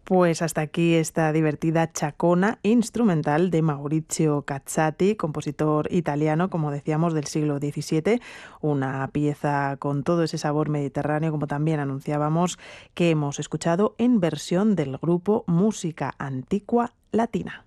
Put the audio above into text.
Pues hasta aquí esta divertida chacona instrumental de Maurizio Cazzati, compositor italiano, como decíamos, del siglo XVII, una pieza con todo ese sabor mediterráneo, como también anunciábamos, que hemos escuchado en versión del grupo Música Antigua Latina.